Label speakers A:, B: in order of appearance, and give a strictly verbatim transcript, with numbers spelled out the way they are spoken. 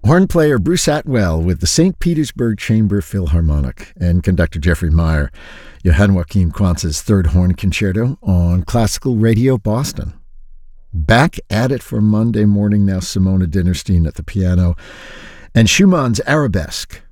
A: Horn player Bruce Atwell with the Saint Petersburg Chamber Philharmonic and conductor Jeffrey Meyer, Johann Joachim Quantz's Third Horn Concerto on Classical Radio Boston. Back at it for Monday morning now, Simona Dinnerstein at the piano, and Schumann's Arabesque